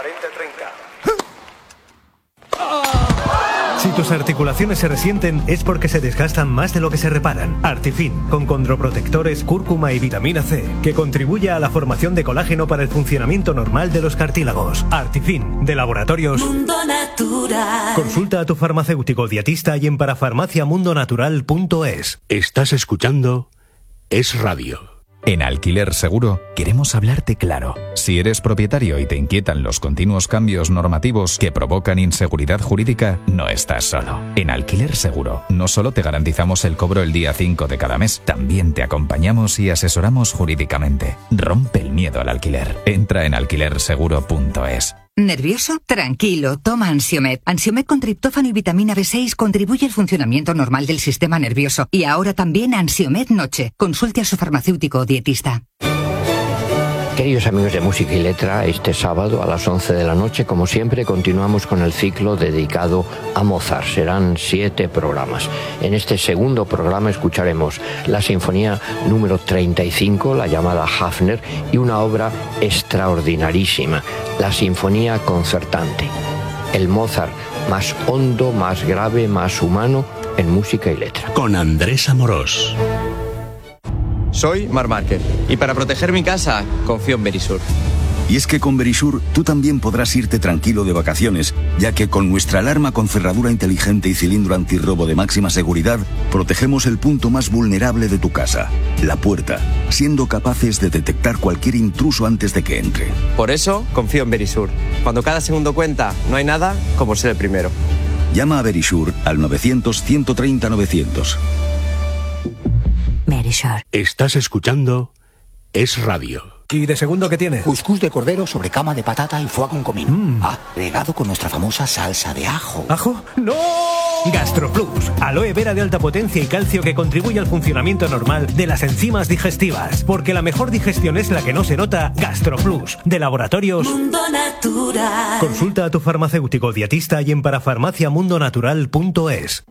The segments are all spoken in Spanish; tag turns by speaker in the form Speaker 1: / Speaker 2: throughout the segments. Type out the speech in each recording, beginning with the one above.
Speaker 1: Si tus articulaciones se resienten es porque se desgastan más de lo que se reparan. Artifin, con condroprotectores, cúrcuma y vitamina C, que contribuye a la formación de colágeno para el funcionamiento normal de los cartílagos. Artifin, de Laboratorios Mundo Natural. Consulta a tu farmacéutico dietista y en parafarmaciamundonatural.es.
Speaker 2: Estás escuchando Es Radio.
Speaker 3: En Alquiler Seguro queremos hablarte claro. Si eres propietario y te inquietan los continuos cambios normativos que provocan inseguridad jurídica, no estás solo. En Alquiler Seguro no solo te garantizamos el cobro el día 5 de cada mes, también te acompañamos y asesoramos jurídicamente. Rompe el miedo al alquiler. Entra en alquilerseguro.es.
Speaker 4: ¿Nervioso? Tranquilo, toma Ansiomed. Ansiomed con triptófano y vitamina B6 contribuye al funcionamiento normal del sistema nervioso. Y ahora también Ansiomed Noche. Consulte a su farmacéutico o dietista.
Speaker 5: Queridos amigos de Música y Letra, este sábado a las 11 de la noche, como siempre, continuamos con el ciclo dedicado a Mozart. Serán 7 programas. En este segundo programa escucharemos la Sinfonía número 35, la llamada Hafner, y una obra extraordinarísima, la Sinfonía Concertante. El Mozart más hondo, más grave, más humano en Música y Letra.
Speaker 2: Con Andrés Amorós.
Speaker 6: Soy Marc Márquez y para proteger mi casa confío en Verisur.
Speaker 7: Y es que con Verisur tú también podrás irte tranquilo de vacaciones, ya que con nuestra alarma con cerradura inteligente y cilindro antirrobo de máxima seguridad, protegemos el punto más vulnerable de tu casa, la puerta, siendo capaces de detectar cualquier intruso antes de que entre.
Speaker 6: Por eso confío en Verisur. Cuando cada segundo cuenta, no hay nada como ser el primero.
Speaker 7: Llama a Verisur al 900-130-900.
Speaker 4: Verisur.
Speaker 2: Estás escuchando Es Radio.
Speaker 1: ¿Y de segundo qué tiene?
Speaker 8: Cuscús de cordero sobre cama de patata y foie con comino. Regado con nuestra famosa salsa de ajo.
Speaker 1: ¿Ajo? ¡No! GastroPlus, aloe vera de alta potencia y calcio que contribuye al funcionamiento normal de las enzimas digestivas. Porque la mejor digestión es la que no se nota. GastroPlus, de Laboratorios Mundo Natural. Consulta a tu farmacéutico dietista y en parafarmaciamundonatural.es.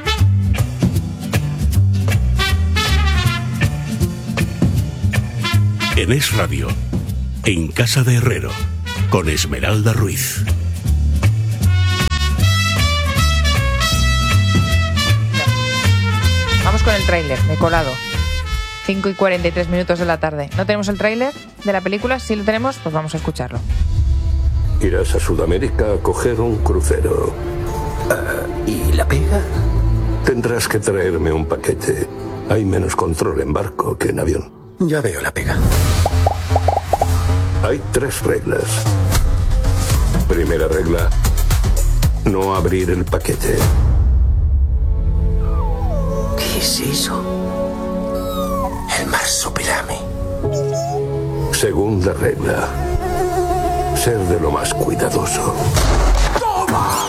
Speaker 2: En Es Radio, en Casa de Herrero, con Esmeralda Ruiz.
Speaker 9: Vamos con el tráiler de Colado. 5:43 de la tarde. ¿No tenemos el tráiler de la película? Si lo tenemos, pues vamos a escucharlo.
Speaker 10: Irás a Sudamérica a coger un crucero.
Speaker 8: ¿Y la pega?
Speaker 10: Tendrás que traerme un paquete. Hay menos control en barco que en avión.
Speaker 8: Ya veo la pega.
Speaker 10: Hay 3 reglas. Primera regla: no abrir el paquete.
Speaker 8: ¿Qué es eso? El marsupilami.
Speaker 10: Segunda regla: ser de lo más cuidadoso.
Speaker 8: ¡Toma!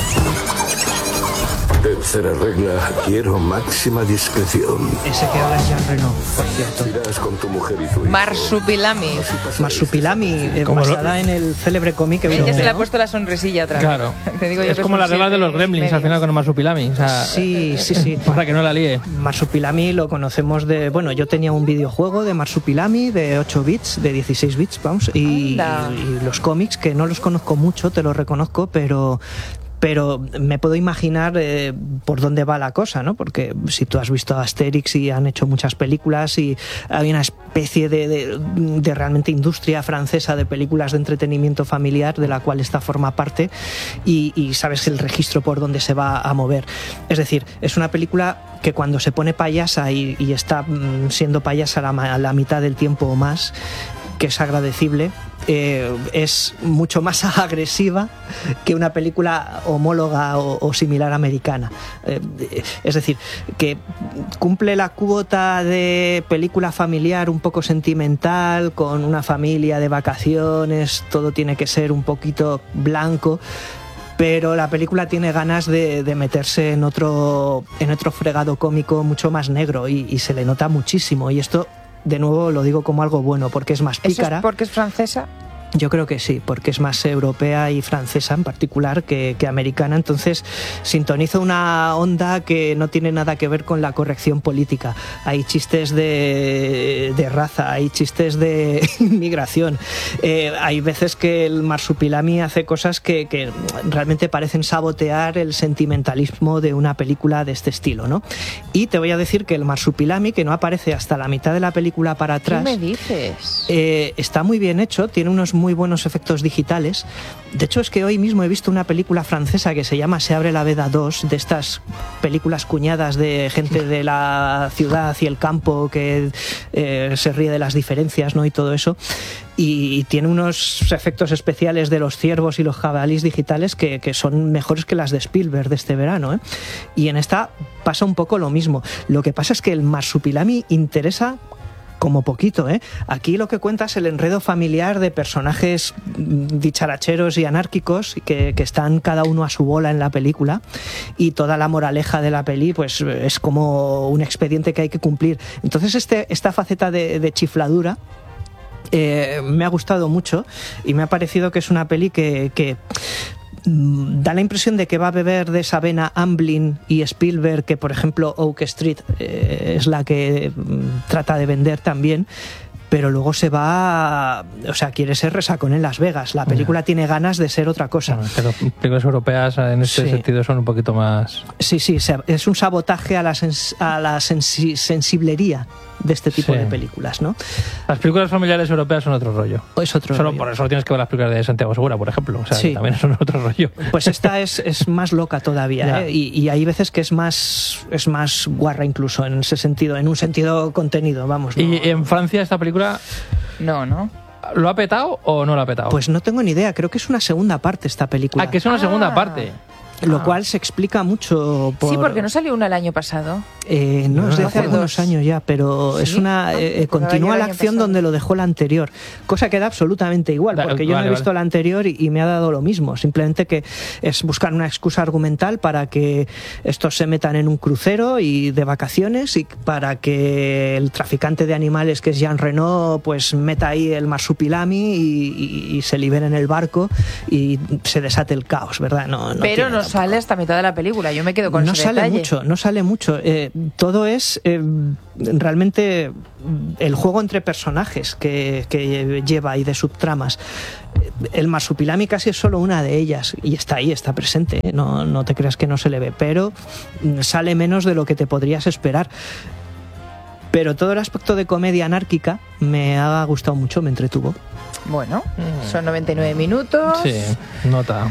Speaker 10: Tercera regla: quiero máxima discreción.
Speaker 11: Ese que habla es Jean Reno, por cierto.
Speaker 10: Irás con tu mujer y tu hijo.
Speaker 9: Marsupilami.
Speaker 11: Marsupilami, basada en el célebre cómic que
Speaker 9: Ella se le ha puesto la sonrisilla otra vez.
Speaker 12: Claro.
Speaker 9: Te digo yo
Speaker 12: es como las reglas de los Gremlins al final con el Marsupilami. O sea,
Speaker 11: sí.
Speaker 12: Para que no la líe.
Speaker 11: Marsupilami lo conocemos de... Bueno, yo tenía un videojuego de Marsupilami de 8 bits, de 16 bits, vamos, y los cómics, que no los conozco mucho, te los reconozco, pero me puedo imaginar por dónde va la cosa, ¿no? Porque si tú has visto Asterix y han hecho muchas películas y hay una especie de realmente industria francesa de películas de entretenimiento familiar de la cual esta forma parte y sabes el registro por donde se va a mover. Es decir, es una película que cuando se pone payasa y está siendo payasa la mitad del tiempo o más, que es agradecible, es mucho más agresiva que una película homóloga o similar americana. Es decir, que cumple la cuota de película familiar un poco sentimental, con una familia de vacaciones, todo tiene que ser un poquito blanco, pero la película tiene ganas de meterse en otro fregado cómico mucho más negro y se le nota muchísimo, y esto de nuevo lo digo como algo bueno porque es más pícara.
Speaker 9: ¿Eso es porque es francesa?
Speaker 11: Yo creo que sí, porque es más europea y francesa en particular que americana, entonces sintoniza una onda que no tiene nada que ver con la corrección política. Hay chistes de raza, hay chistes de inmigración, hay veces que el Marsupilami hace cosas que realmente parecen sabotear el sentimentalismo de una película de este estilo, ¿no? Y te voy a decir que el Marsupilami, que no aparece hasta la mitad de la película para atrás,
Speaker 9: ¿qué me dices?
Speaker 11: Está muy bien hecho, tiene unos muy buenos efectos digitales. De hecho, es que hoy mismo he visto una película francesa que se llama Se abre la veda 2, de estas películas cuñadas de gente de la ciudad y el campo que se ríe de las diferencias, ¿no? Y todo eso. Y tiene unos efectos especiales de los ciervos y los jabalíes digitales que son mejores que las de Spielberg de este verano, ¿eh? Y en esta pasa un poco lo mismo. Lo que pasa es que el Marsupilami interesa como poquito, ¿eh? Aquí lo que cuenta es el enredo familiar de personajes dicharacheros y anárquicos que están cada uno a su bola en la película, y toda la moraleja de la peli pues es como un expediente que hay que cumplir. Entonces esta faceta de chifladura me ha gustado mucho, y me ha parecido que es una peli que da la impresión de que va a beber de esa vena Amblin y Spielberg, que por ejemplo Oak Street es la que trata de vender también, pero luego se va, o sea, quiere ser Resacón en Las Vegas. La película tiene ganas de ser otra cosa.
Speaker 12: Bueno, pero películas europeas en este sentido son un poquito más...
Speaker 11: Sí, es un sabotaje a la sensiblería de este tipo de películas, ¿no?
Speaker 12: Las películas familiares europeas son otro rollo.
Speaker 11: Es otro rollo.
Speaker 12: Por eso tienes que ver las películas de Santiago Segura, por ejemplo. O sea, que también son otro rollo.
Speaker 11: Pues esta es más loca todavía, ¿eh? Y hay veces que es más guarra incluso en ese sentido, en un sentido contenido, vamos. ¿No?
Speaker 12: ¿Y en Francia esta película?
Speaker 9: No.
Speaker 12: ¿Lo ha petado o no lo ha petado?
Speaker 11: Pues no tengo ni idea, creo que es una segunda parte esta película.
Speaker 12: Ah, que es una segunda parte.
Speaker 11: Lo cual se explica mucho por...
Speaker 9: Sí, porque no salió una el año pasado.
Speaker 11: No, es de hace algunos años ya, pero es una continúa la acción donde lo dejó la anterior, cosa que da absolutamente igual, porque yo no he visto la anterior y me ha dado lo mismo, simplemente que es buscar una excusa argumental para que estos se metan en un crucero y de vacaciones, y para que el traficante de animales, que es Jean Reno, pues meta ahí el Marsupilami y se libere en el barco y se desate el caos, ¿verdad?
Speaker 9: Pero no sale hasta mitad de la película, yo me quedo con ese detalle.
Speaker 11: No sale mucho. Todo es realmente el juego entre personajes que lleva y de subtramas. El Marsupilami casi es solo una de ellas, y está ahí, está presente, ¿eh? No te creas que no se le ve, pero sale menos de lo que te podrías esperar. Pero todo el aspecto de comedia anárquica me ha gustado mucho, me entretuvo.
Speaker 9: Bueno, son 99 minutos.
Speaker 12: Sí, nota.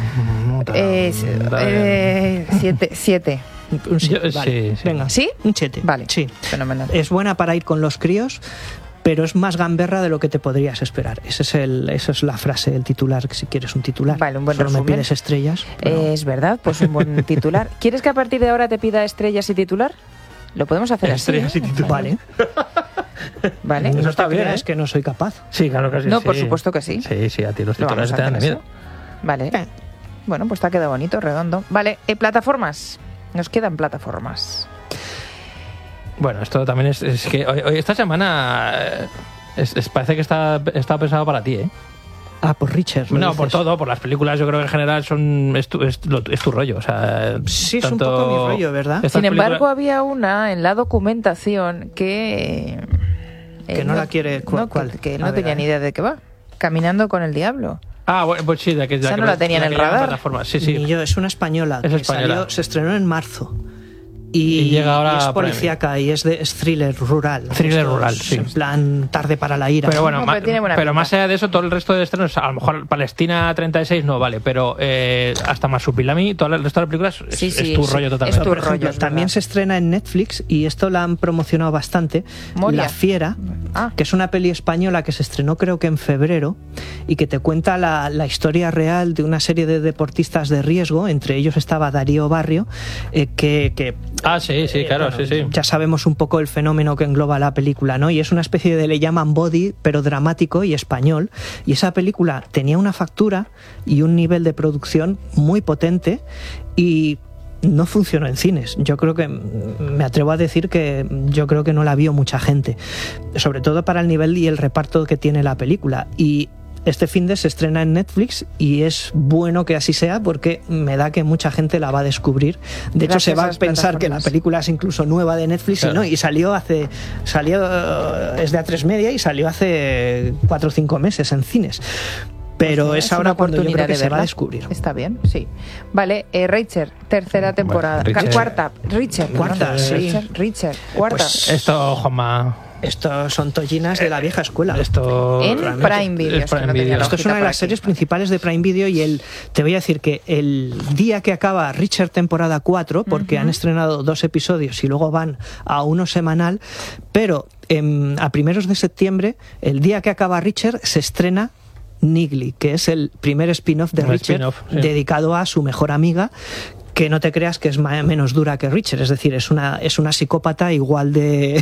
Speaker 11: 7. Un 7, vale.
Speaker 12: Sí.
Speaker 11: Venga,
Speaker 9: ¿sí?
Speaker 11: Un 7.
Speaker 9: Vale,
Speaker 11: sí.
Speaker 9: Fenomenal.
Speaker 11: Es buena para ir con los críos, pero es más gamberra de lo que te podrías esperar. Esa es la frase, el titular, si quieres un titular.
Speaker 9: Vale, un buen
Speaker 11: Solo
Speaker 9: resumen.
Speaker 11: me pides estrellas. Bueno.
Speaker 9: Es verdad, pues un buen titular. ¿Quieres que a partir de ahora te pida estrellas y titular? Lo podemos hacer
Speaker 12: estrellas
Speaker 9: así.
Speaker 12: Y titular.
Speaker 9: Vale.
Speaker 11: Eso está bien,
Speaker 12: ¿eh?
Speaker 11: Es que no soy capaz.
Speaker 12: Sí, claro que sí.
Speaker 9: No, por supuesto que sí.
Speaker 12: Sí, a ti los titulares te dan de miedo.
Speaker 9: Vale. Bueno, pues te ha quedado bonito, redondo. Vale, plataformas. Nos quedan plataformas.
Speaker 12: Bueno, esto también es que hoy esta semana parece que está pensado para ti, ¿eh?
Speaker 11: Por Richard.
Speaker 12: No, por todo, por las películas, yo creo que en general es tu rollo. O sea,
Speaker 11: sí, es un poco mi rollo, ¿verdad?
Speaker 9: Sin embargo, había una en la documentación que
Speaker 11: no la quiere. ¿Cuál?
Speaker 9: Que no tenía ni idea de qué va. Caminando con el diablo.
Speaker 12: Ah, bueno, pues sí, de que
Speaker 9: no la tenía en el radar.
Speaker 12: Sí.
Speaker 11: Ni yo, es una española. Se estrenó en marzo. Y
Speaker 12: llega ahora
Speaker 11: y es policíaca y es thriller rural.
Speaker 12: Thriller rural, sí.
Speaker 11: En plan, tarde para la ira.
Speaker 12: Pero bueno,
Speaker 9: pero
Speaker 12: más allá de eso, todo el resto de estrenos, a lo mejor Palestina 36 no vale, pero hasta Marsupilami, todo el resto de las películas es tu rollo totalmente.
Speaker 11: Por ejemplo, también se estrena en Netflix, y esto la han promocionado bastante,
Speaker 9: Moria.
Speaker 11: La Fiera, que es una peli española que se estrenó creo que en febrero, y que te cuenta la historia real de una serie de deportistas de riesgo. Entre ellos estaba Darío Barrio, que
Speaker 12: sí, claro, sí.
Speaker 11: Ya sabemos un poco el fenómeno que engloba la película, ¿no? Y es una especie de, le llaman body, pero dramático y español. Y esa película tenía una factura y un nivel de producción muy potente, y no funcionó en cines. Yo creo que, me atrevo a decir que yo creo que no la vio mucha gente, sobre todo para el nivel y el reparto que tiene la película. Y este finde se estrena en Netflix y es bueno que así sea porque me da que mucha gente la va a descubrir. De hecho, se va a pensar que la película es incluso nueva de Netflix, claro. Y salió es de A3 Media y salió hace 4 o 5 meses en cines. Pero pues es ahora cuando yo creo que se va a descubrir.
Speaker 9: Está bien, sí. Vale, Reacher, tercera temporada. Cuarta, Reacher.
Speaker 11: Cuarta, sí.
Speaker 9: Reacher, cuarta.
Speaker 12: Pues esto, Juanma...
Speaker 11: Estos son tollinas de la vieja escuela.
Speaker 12: Esto
Speaker 9: en Prime Video.
Speaker 11: Esto es una de las series principales de Prime Video y te voy a decir que el día que acaba Reacher temporada 4, porque han estrenado 2 episodios y luego van a uno semanal, pero a primeros de septiembre, el día que acaba Reacher, se estrena Niggly, que es el primer spin-off de Reacher, dedicado a su mejor amiga, que no te creas que es menos dura que Reacher, es decir, es una psicópata igual de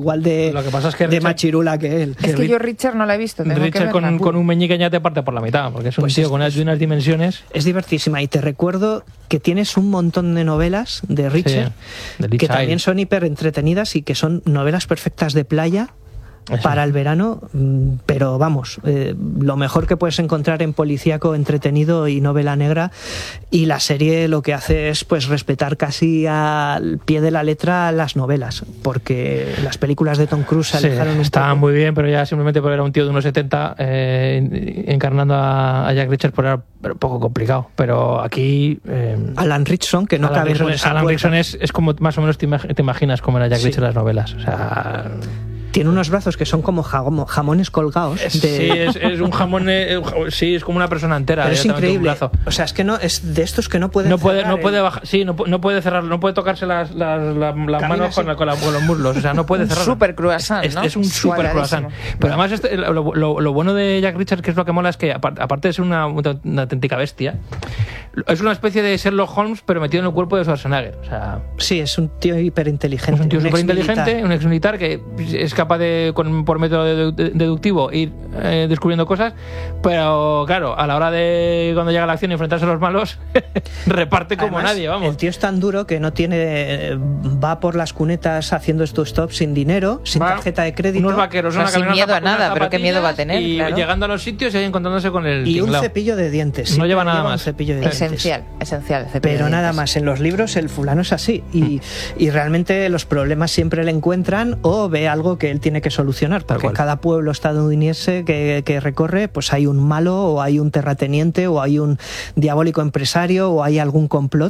Speaker 12: lo que pasa es que
Speaker 11: de machirula que él.
Speaker 9: Es que yo Reacher no la he visto.
Speaker 12: Reacher con un meñique ya te parte por la mitad, porque es un tío con unas dimensiones.
Speaker 11: Es divertísima y te recuerdo que tienes un montón de novelas de Reacher que también son hiper entretenidas y que son novelas perfectas de playa. Para el verano, pero vamos, lo mejor que puedes encontrar en policíaco, entretenido y novela negra, y la serie lo que hace es pues respetar casi al pie de la letra las novelas, porque las películas de Tom Cruise se alejaron
Speaker 12: estaban muy bien, pero ya simplemente porque era un tío de unos 70 encarnando a Jack Reacher, pues era un poco complicado, pero aquí
Speaker 11: Alan Ritchson, que no cabe en esa
Speaker 12: Alan Ritchson es como más o menos te imaginas cómo era Jack Reacher en las novelas, o sea...
Speaker 11: Tiene unos brazos que son como jamones colgados.
Speaker 12: Es un jamón, sí, es como una persona entera.
Speaker 11: Pero es increíble. O sea, es que no es de estos que no pueden
Speaker 12: no puede bajar, sí, no puede cerrar, no puede tocarse las manos con los muslos, o sea, no puede cerrar.
Speaker 9: Super croissant, ¿no?
Speaker 12: Es un super croissant. Pero además lo bueno de Jack Reacher, que es lo que mola, es que aparte de ser una auténtica bestia, es una especie de Sherlock Holmes, pero metido en el cuerpo de Schwarzenegger. O sea,
Speaker 11: sí, es un tío hiperinteligente.
Speaker 12: Es un tío superinteligente, un exmilitar que es capaz de, por método deductivo, ir descubriendo cosas, pero claro, a la hora de cuando llega la acción y enfrentarse a los malos, reparte como
Speaker 11: además,
Speaker 12: nadie, vamos.
Speaker 11: El tío es tan duro que no tiene, va por las cunetas haciendo estos stops sin dinero, sin tarjeta de crédito.
Speaker 12: Unos vaqueros,
Speaker 9: sin miedo a nada, pero qué miedo va a tener.
Speaker 12: Y claro, llegando a los sitios y ahí encontrándose con el
Speaker 11: y
Speaker 12: tinglao.
Speaker 11: Un cepillo de dientes.
Speaker 12: No lleva nada más.
Speaker 11: Un cepillo de dientes.
Speaker 9: Esencial.
Speaker 11: Pero nada más, en los libros el fulano es así y realmente los problemas siempre le encuentran o ve algo que él tiene que solucionar, porque en cada pueblo estadounidense que recorre pues hay un malo o hay un terrateniente o hay un diabólico empresario o hay algún complot